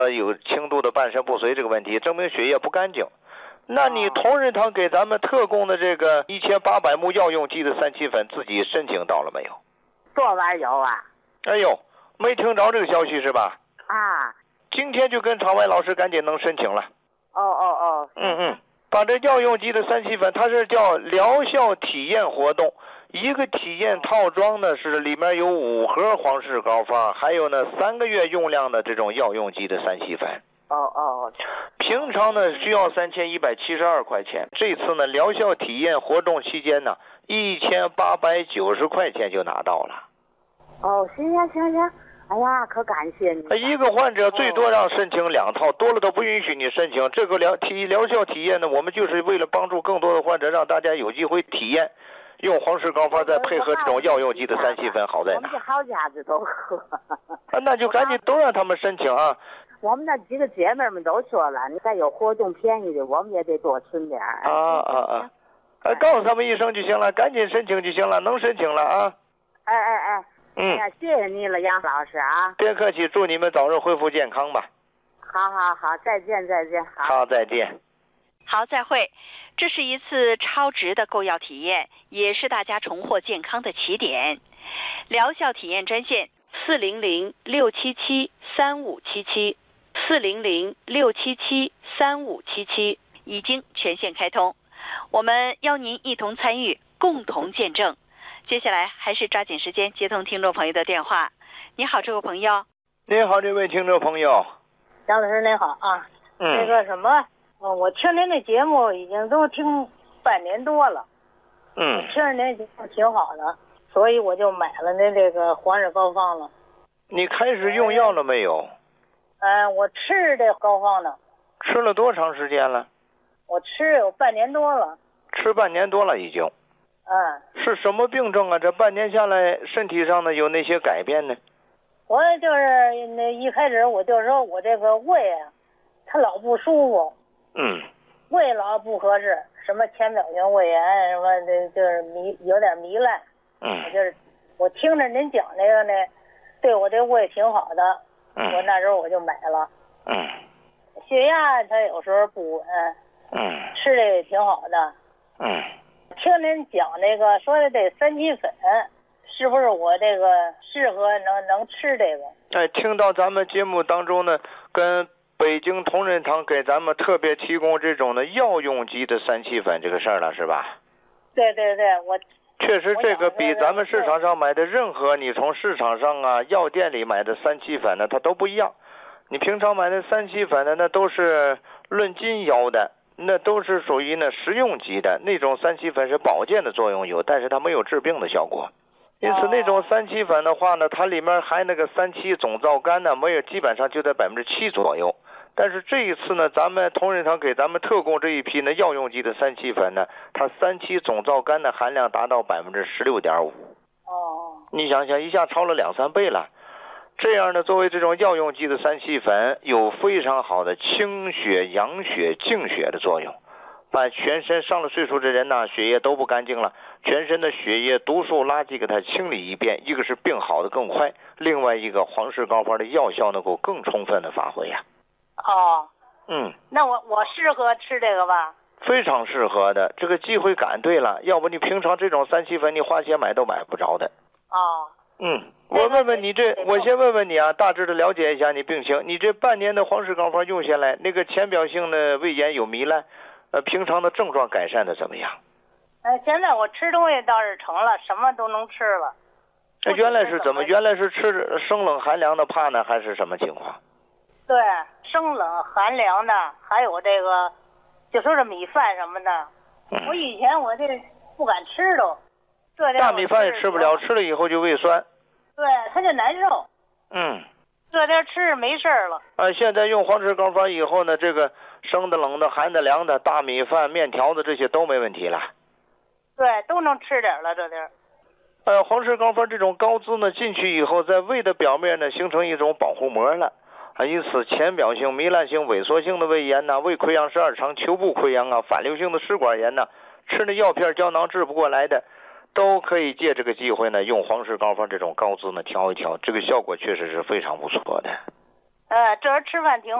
有轻度的半身不遂这个问题，证明血液不干净。那你同仁堂给咱们特供的这个1800目药用肌的3七粉自己申请到了没有？ 昨晚有啊。 哎呦，没听着这个消息是吧？ 啊。 今天就跟常伟老师赶紧能申请了。 哦。 把这药用肌的3七粉，它是叫疗效体验活动，一个体验套装呢是里面有5盒黄氏膏方，还有呢3个月用量的这种药用肌的3七粉。平常呢需要3172块钱，这次呢疗效体验活动期间呢1890块钱就拿到了。 行，哎呀，可感谢你。 一个患者最多让申请2套，多了都不允许你申请。这个疗效体验呢，我们就是为了帮助更多的患者，让大家有机会体验用黄氏膏方再配合这种药用肌的3七粉好在哪？ 我们这好家子都喝。 那就赶紧都让他们申请啊！ 我们那几个姐妹们都说了，你再有活动便宜的，我们也得多存点。 告诉他们一声就行了，赶紧申请就行了，能申请了啊！ 谢谢你了，杨老师啊！ 别客气，祝你们早日恢复健康吧。 好，再见。 好，再见。 好，再会。这是一次超值的购药体验，也是大家重获健康的起点。疗效体验专线400-677-3577，400-677-3577已经全线开通，我们邀您一同参与，共同见证。接下来还是抓紧时间接通听众朋友的电话。你好，这位朋友。 你好，这位听众朋友。 张老师您好啊。那个什么，我听您的节目已经都听半年多了。听着您节目挺好的，所以我就买了那这个黄氏膏方了。 你开始用药了没有？ 我吃这膏方呢。 吃了多长时间了？ 我吃有半年多了。 吃半年多了已经。是什么病症啊？这半年下来，身体上呢有那些改变呢？ 我就是那一开始我就说我这个胃啊，它老不舒服。胃老不合适，什么浅表性胃炎，什么就是有点糜烂。我听着您讲这个呢，对我这胃挺好的。我那时候我就买了。血压它有时候不稳。吃的也挺好的。听您讲那个说的这3七粉，是不是我这个适合能吃这个？ 听到咱们节目当中呢，跟北京同仁堂给咱们特别提供这种的药用肌的3七粉这个事儿了，是吧？ 对，我确实这个比咱们市场上买的任何你从市场上啊药店里买的3七粉呢，它都不一样。你平常买的3七粉呢，那都是论斤要的。那都是属于呢食用级的，那种3七粉是保健的作用有，但是它没有治病的效果。因此那种3七粉的话呢，它里面含那个3七总皂苷呢，基本上就在7%左右。但是这一次呢，咱们同仁堂给咱们特供这一批呢药用级的3七粉呢，它3七总皂苷的含量达到16.5%。你想想，一下超了2-3倍了。这样呢，作为这种药用肌的3七粉，有非常好的清血、养血、净血的作用，把全身上了岁数的人呢，血液都不干净了，全身的血液毒素垃圾给它清理一遍，一个是病好的更快，另外一个黄氏膏方的药效能够更充分的发挥呀。 那我适合吃这个吧？ 非常适合的，这个机会赶对了，要不你平常这种3七粉你花钱买都买不着的。我问问你我先问问你啊，大致的了解一下你病情。你这半年的黄氏膏方用下来，那个浅表性的胃炎有糜烂，平常的症状改善的怎么样？ 现在我吃东西倒是成了，什么都能吃了。 原来是怎么？原来是吃生冷寒凉的怕呢，还是什么情况？ 对，生冷寒凉的，还有这个，就说这米饭什么的。我以前我这不敢吃都。 大米饭也吃不了，吃了以后就胃酸。 对，它就难受。这点吃没事了。 现在用黄氏膏方以后呢，这个生的、冷的、寒的、凉的，大米饭、面条子这些都没问题了。 对，都能吃点了这点。 黄氏膏方这种膏滋呢，进去以后，在胃的表面呢，形成一种保护膜了。因此浅表性、糜烂性、萎缩性的胃炎呐、胃溃疡、十二肠、球部溃疡啊、反流性的食管炎呐，吃的药片胶囊治不过来的，都可以借这个机会呢，用黄氏膏方这种膏滋呢调一调，这个效果确实是非常不错的。 这吃饭挺